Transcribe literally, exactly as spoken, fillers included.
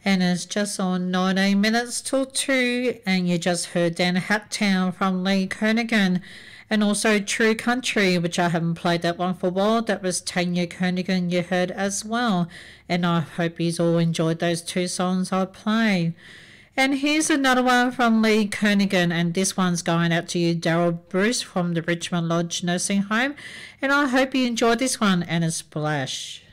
And it's just on nineteen minutes till two, and you just heard Dan Hattown from Lee Kernaghan, and also True Country, which I haven't played that one for a while. That was Tanya Kernaghan you heard as well, and I hope you all enjoyed those two songs I played. And here's another one from Lee Kernaghan, and this one's going out to you, Daryl Bruce from the Richmond Lodge Nursing Home, and I hope you enjoyed this one, and a splash.